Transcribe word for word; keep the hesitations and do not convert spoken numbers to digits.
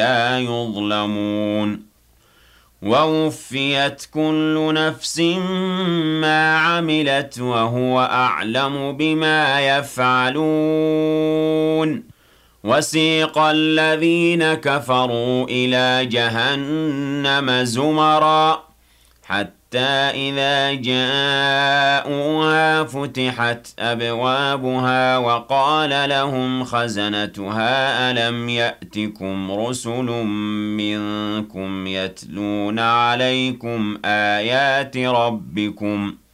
لا يظلمون ووفيت كل نفس ما عملت وهو أعلم بما يفعلون وسيق الذين كفروا إلى جهنم زمرا حتى إذا جاءوها فتحت أبوابها وقال لهم خزنتها ألم يأتكم رسل منكم يتلون عليكم آيات ربكم ۖ